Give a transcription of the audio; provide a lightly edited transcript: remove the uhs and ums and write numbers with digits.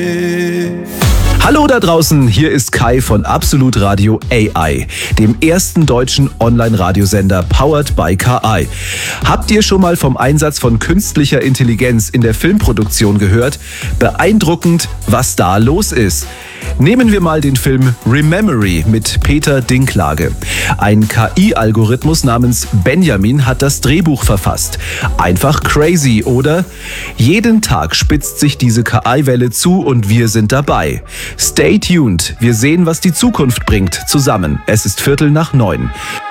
Hallo da draußen, hier ist Kai von Absolut Radio AI, dem ersten deutschen Online-Radiosender powered by KI. Habt ihr schon mal vom Einsatz von künstlicher Intelligenz in der Filmproduktion gehört? Beeindruckend, was da los ist. Nehmen wir mal den Film Rememory mit Peter Dinklage. Ein KI-Algorithmus namens Benjamin hat das Drehbuch verfasst. Einfach crazy, oder? Jeden Tag spitzt sich diese KI-Welle zu und wir sind dabei. Stay tuned, wir sehen, was die Zukunft bringt, zusammen. Es ist 8:45.